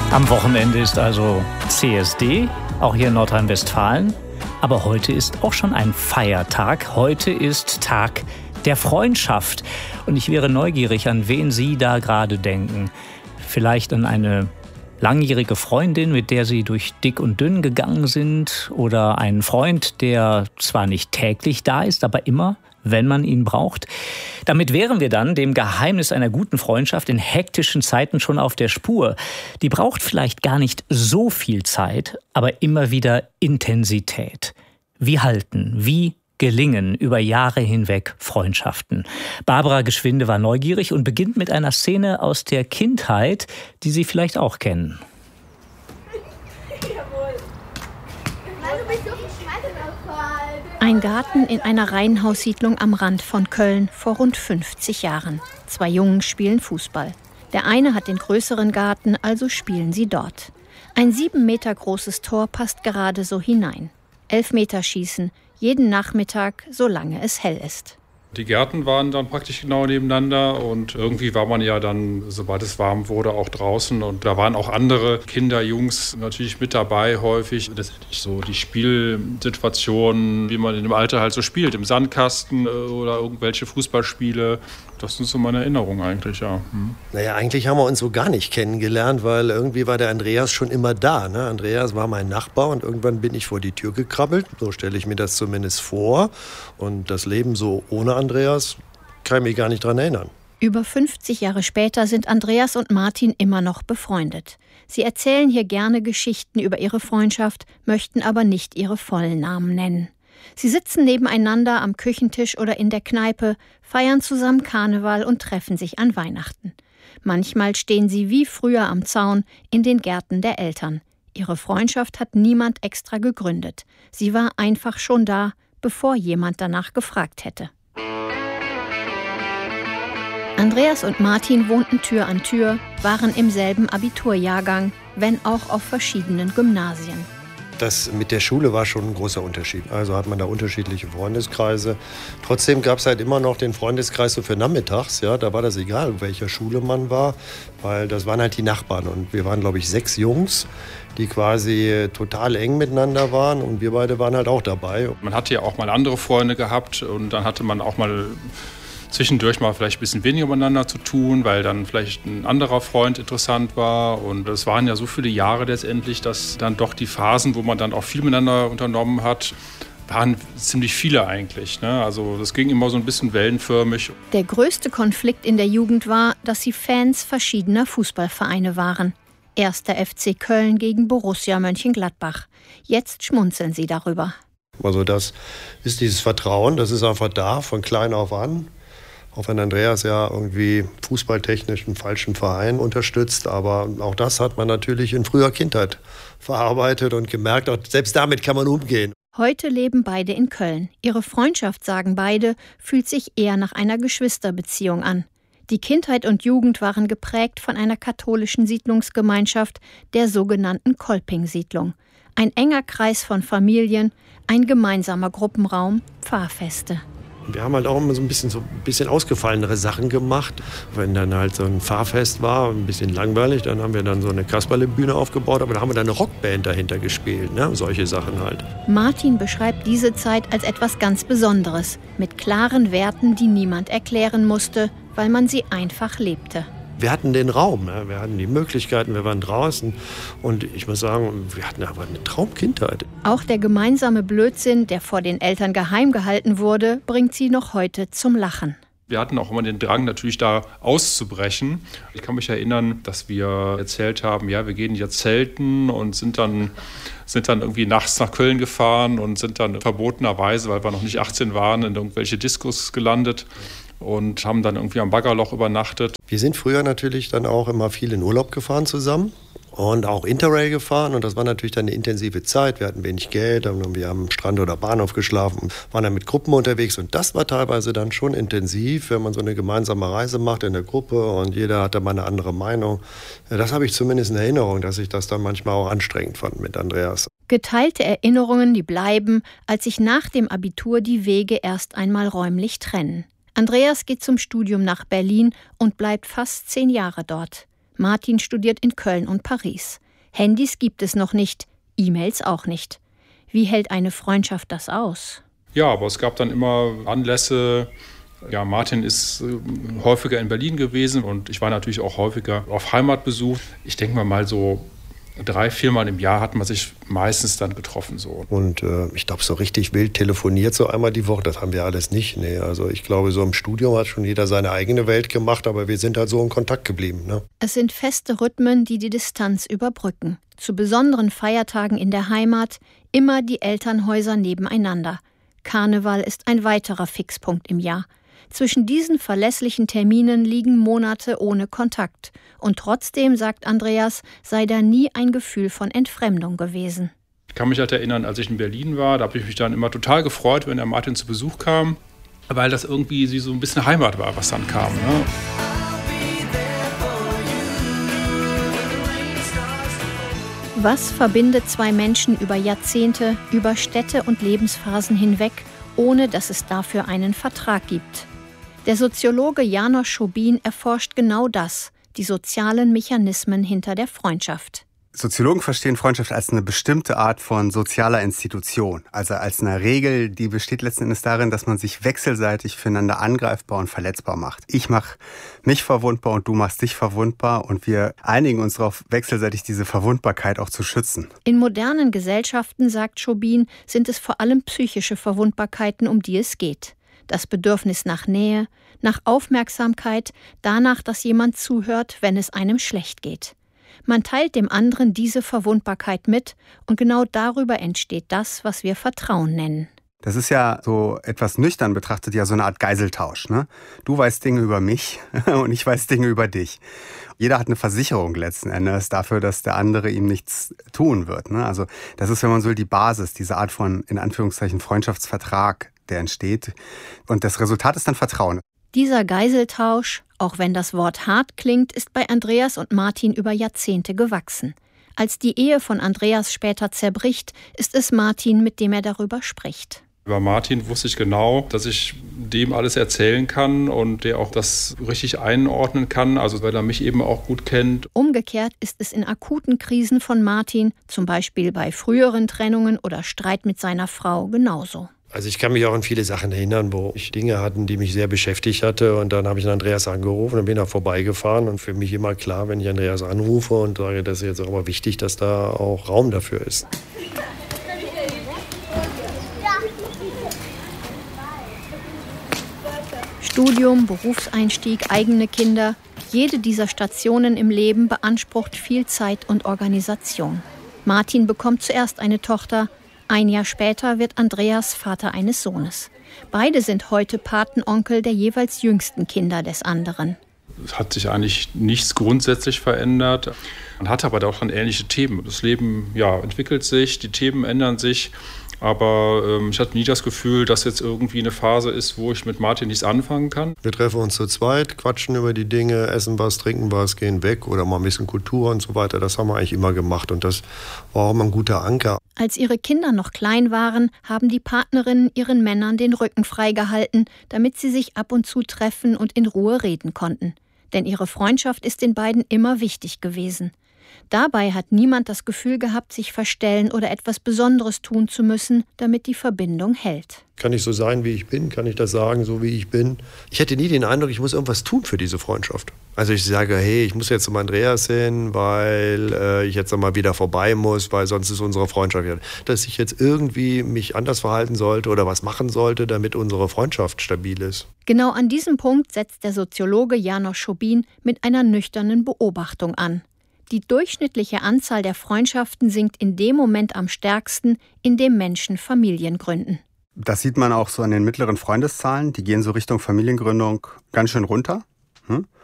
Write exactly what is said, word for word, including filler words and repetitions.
Am Wochenende ist also C S D, auch hier in Nordrhein-Westfalen. Aber heute ist auch schon ein Feiertag. Heute ist Tag der Freundschaft. Und ich wäre neugierig, an wen Sie da gerade denken. Vielleicht an eine langjährige Freundin, mit der Sie durch dick und dünn gegangen sind. Oder einen Freund, der zwar nicht täglich da ist, aber immer, wenn man ihn braucht. Damit wären wir dann dem Geheimnis einer guten Freundschaft in hektischen Zeiten schon auf der Spur. Die braucht vielleicht gar nicht so viel Zeit, aber immer wieder Intensität. Wie halten, wie gelingen über Jahre hinweg Freundschaften? Barbara Geschwinde war neugierig und beginnt mit einer Szene aus der Kindheit, die Sie vielleicht auch kennen. Ein Garten in einer Reihenhaussiedlung am Rand von Köln vor rund fünfzig Jahren. Zwei Jungen spielen Fußball. Der eine hat den größeren Garten, also spielen sie dort. Ein sieben Meter großes Tor passt gerade so hinein. Elfmeterschießen, jeden Nachmittag, solange es hell ist. Die Gärten waren dann praktisch genau nebeneinander und irgendwie war man ja dann, sobald es warm wurde, auch draußen. Und da waren auch andere Kinder, Jungs natürlich mit dabei häufig. Letztendlich so die Spielsituationen, wie man in dem Alter halt so spielt, im Sandkasten oder irgendwelche Fußballspiele. Das sind so meine Erinnerungen eigentlich, ja. Hm. Naja, eigentlich haben wir uns so gar nicht kennengelernt, weil irgendwie war der Andreas schon immer da. Ne? Andreas war mein Nachbar und irgendwann bin ich vor die Tür gekrabbelt. So stelle ich mir das zumindest vor. Und das Leben so ohne Andreas kann ich mich gar nicht dran erinnern. Über fünfzig Jahre später sind Andreas und Martin immer noch befreundet. Sie erzählen hier gerne Geschichten über ihre Freundschaft, möchten aber nicht ihre vollen Namen nennen. Sie sitzen nebeneinander am Küchentisch oder in der Kneipe, feiern zusammen Karneval und treffen sich an Weihnachten. Manchmal stehen sie wie früher am Zaun in den Gärten der Eltern. Ihre Freundschaft hat niemand extra gegründet. Sie war einfach schon da, bevor jemand danach gefragt hätte. Andreas und Martin wohnten Tür an Tür, waren im selben Abiturjahrgang, wenn auch auf verschiedenen Gymnasien. Das mit der Schule war schon ein großer Unterschied. Also hat man da unterschiedliche Freundeskreise. Trotzdem gab es halt immer noch den Freundeskreis so für nachmittags. Ja, da war das egal, welcher Schule man war, weil das waren halt die Nachbarn. Und wir waren, glaube ich, sechs Jungs, die quasi total eng miteinander waren. Und wir beide waren halt auch dabei. Man hatte ja auch mal andere Freunde gehabt und dann hatte man auch mal zwischendurch mal vielleicht ein bisschen weniger miteinander zu tun, weil dann vielleicht ein anderer Freund interessant war. Und es waren ja so viele Jahre letztendlich, dass dann doch die Phasen, wo man dann auch viel miteinander unternommen hat, waren ziemlich viele eigentlich. Ne? Also das ging immer so ein bisschen wellenförmig. Der größte Konflikt in der Jugend war, dass sie Fans verschiedener Fußballvereine waren. Erster F C Köln gegen Borussia Mönchengladbach. Jetzt schmunzeln sie darüber. Also das ist dieses Vertrauen, das ist einfach da, von klein auf an. Auch wenn Andreas ja irgendwie fußballtechnisch einen falschen Verein unterstützt. Aber auch das hat man natürlich in früher Kindheit verarbeitet und gemerkt, auch selbst damit kann man umgehen. Heute leben beide in Köln. Ihre Freundschaft, sagen beide, fühlt sich eher nach einer Geschwisterbeziehung an. Die Kindheit und Jugend waren geprägt von einer katholischen Siedlungsgemeinschaft, der sogenannten Kolping-Siedlung. Ein enger Kreis von Familien, ein gemeinsamer Gruppenraum, Pfarrfeste. Wir haben halt auch immer so ein bisschen, so ein bisschen ausgefallenere Sachen gemacht. Wenn dann halt so ein Pfarrfest war, ein bisschen langweilig, dann haben wir dann so eine Kasperle-Bühne aufgebaut, aber da haben wir dann eine Rockband dahinter gespielt, ne? Solche Sachen halt. Martin beschreibt diese Zeit als etwas ganz Besonderes, mit klaren Werten, die niemand erklären musste, weil man sie einfach lebte. Wir hatten den Raum, ne? Wir hatten die Möglichkeiten, wir waren draußen und ich muss sagen, wir hatten aber eine Traumkindheit. Auch der gemeinsame Blödsinn, der vor den Eltern geheim gehalten wurde, bringt sie noch heute zum Lachen. Wir hatten auch immer den Drang, natürlich da auszubrechen. Ich kann mich erinnern, dass wir erzählt haben, ja, wir gehen jetzt zelten und sind dann, sind dann irgendwie nachts nach Köln gefahren und sind dann verbotenerweise, weil wir noch nicht achtzehn waren, in irgendwelche Diskos gelandet und haben dann irgendwie am Baggerloch übernachtet. Wir sind früher natürlich dann auch immer viel in Urlaub gefahren zusammen und auch Interrail gefahren und das war natürlich dann eine intensive Zeit. Wir hatten wenig Geld, dann haben wir am Strand oder Bahnhof geschlafen, waren dann mit Gruppen unterwegs und das war teilweise dann schon intensiv, wenn man so eine gemeinsame Reise macht in der Gruppe und jeder hatte mal eine andere Meinung. Das habe ich zumindest in Erinnerung, dass ich das dann manchmal auch anstrengend fand mit Andreas. Geteilte Erinnerungen, die bleiben, als sich nach dem Abitur die Wege erst einmal räumlich trennen. Andreas geht zum Studium nach Berlin und bleibt fast zehn Jahre dort. Martin studiert in Köln und Paris. Handys gibt es noch nicht, E-Mails auch nicht. Wie hält eine Freundschaft das aus? Ja, aber es gab dann immer Anlässe. Ja, Martin ist äh, häufiger in Berlin gewesen und ich war natürlich auch häufiger auf Heimatbesuch. Ich denke mal mal so drei, viermal im Jahr hat man sich meistens dann getroffen. So. Und äh, ich glaube, so richtig wild telefoniert so einmal die Woche, das haben wir alles nicht. Nee, also ich glaube, so im Studium hat schon jeder seine eigene Welt gemacht, aber wir sind halt so in Kontakt geblieben. Ne? Es sind feste Rhythmen, die die Distanz überbrücken. Zu besonderen Feiertagen in der Heimat immer die Elternhäuser nebeneinander. Karneval ist ein weiterer Fixpunkt im Jahr. Zwischen diesen verlässlichen Terminen liegen Monate ohne Kontakt. Und trotzdem, sagt Andreas, sei da nie ein Gefühl von Entfremdung gewesen. Ich kann mich halt erinnern, als ich in Berlin war, da habe ich mich dann immer total gefreut, wenn der Martin zu Besuch kam, weil das irgendwie so ein bisschen Heimat war, was dann kam. Ne? Was verbindet zwei Menschen über Jahrzehnte, über Städte und Lebensphasen hinweg, ohne dass es dafür einen Vertrag gibt? Der Soziologe János Schobin erforscht genau das, die sozialen Mechanismen hinter der Freundschaft. Soziologen verstehen Freundschaft als eine bestimmte Art von sozialer Institution, also als eine Regel, die besteht letzten Endes darin, dass man sich wechselseitig füreinander angreifbar und verletzbar macht. Ich mache mich verwundbar und du machst dich verwundbar und wir einigen uns darauf, wechselseitig diese Verwundbarkeit auch zu schützen. In modernen Gesellschaften, sagt Schobin, sind es vor allem psychische Verwundbarkeiten, um die es geht. Das Bedürfnis nach Nähe, nach Aufmerksamkeit, danach, dass jemand zuhört, wenn es einem schlecht geht. Man teilt dem anderen diese Verwundbarkeit mit und genau darüber entsteht das, was wir Vertrauen nennen. Das ist ja so etwas nüchtern betrachtet ja so eine Art Geiseltausch. Ne? Du weißt Dinge über mich und ich weiß Dinge über dich. Jeder hat eine Versicherung letzten Endes dafür, dass der andere ihm nichts tun wird. Ne? Also das ist, wenn man so will, die Basis, diese Art von, in Anführungszeichen, Freundschaftsvertrag, der entsteht. Und das Resultat ist dann Vertrauen. Dieser Geiseltausch, auch wenn das Wort hart klingt, ist bei Andreas und Martin über Jahrzehnte gewachsen. Als die Ehe von Andreas später zerbricht, ist es Martin, mit dem er darüber spricht. Über Martin wusste ich genau, dass ich dem alles erzählen kann und der auch das richtig einordnen kann, also weil er mich eben auch gut kennt. Umgekehrt ist es in akuten Krisen von Martin, zum Beispiel bei früheren Trennungen oder Streit mit seiner Frau, genauso. Also ich kann mich auch an viele Sachen erinnern, wo ich Dinge hatten, die mich sehr beschäftigt hatte. Und dann habe ich Andreas angerufen und bin da vorbeigefahren. Und für mich immer klar, wenn ich Andreas anrufe und sage, das ist jetzt aber wichtig, dass da auch Raum dafür ist. Studium, Berufseinstieg, eigene Kinder. Jede dieser Stationen im Leben beansprucht viel Zeit und Organisation. Martin bekommt zuerst eine Tochter. Ein Jahr später wird Andreas Vater eines Sohnes. Beide sind heute Patenonkel der jeweils jüngsten Kinder des anderen. Es hat sich eigentlich nichts grundsätzlich verändert. Man hat aber auch dann ähnliche Themen. Das Leben ja, entwickelt sich, die Themen ändern sich. Aber ähm, ich hatte nie das Gefühl, dass jetzt irgendwie eine Phase ist, wo ich mit Martin nichts anfangen kann. Wir treffen uns zu zweit, quatschen über die Dinge, essen was, trinken was, gehen weg oder mal ein bisschen Kultur und so weiter. Das haben wir eigentlich immer gemacht und das war auch immer ein guter Anker. Als ihre Kinder noch klein waren, haben die Partnerinnen ihren Männern den Rücken freigehalten, damit sie sich ab und zu treffen und in Ruhe reden konnten. Denn ihre Freundschaft ist den beiden immer wichtig gewesen. Dabei hat niemand das Gefühl gehabt, sich verstellen oder etwas Besonderes tun zu müssen, damit die Verbindung hält. Kann ich so sein, wie ich bin? Kann ich das sagen, so wie ich bin? Ich hatte nie den Eindruck, ich muss irgendwas tun für diese Freundschaft. Also ich sage, hey, ich muss jetzt zum Andreas hin, weil äh, ich jetzt mal wieder vorbei muss, weil sonst ist unsere Freundschaft ja. Dass ich jetzt irgendwie mich anders verhalten sollte oder was machen sollte, damit unsere Freundschaft stabil ist. Genau an diesem Punkt setzt der Soziologe János Schobin mit einer nüchternen Beobachtung an. Die durchschnittliche Anzahl der Freundschaften sinkt in dem Moment am stärksten, in dem Menschen Familien gründen. Das sieht man auch so an den mittleren Freundeszahlen. Die gehen so Richtung Familiengründung ganz schön runter. Hm?